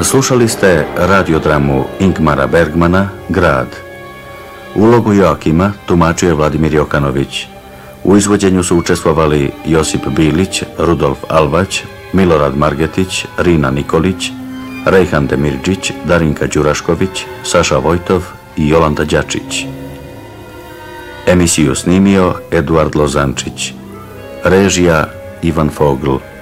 Slušali ste radiodramu Ingmara Bergmana Grad. Ulogu Joakima tumačio je Vladimir Jokanović. U izvođenju su učestvovali Josip Bilić, Rudolf Alvać, Milorad Margetić, Rina Nikolić, Rejhan Demirđić, Darinka Đurašković, Saša Vojtov i Jolanta Đačić. Emisiju snimio Eduard Lozančić. Režija Ivan Fogl.